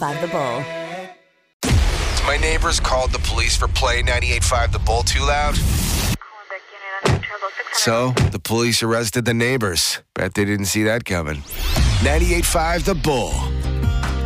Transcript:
98.5 The Bull. My neighbors called the police for playing 98.5 The Bull too loud. So, the police arrested the neighbors. Bet they didn't see that coming. 98.5 The Bull.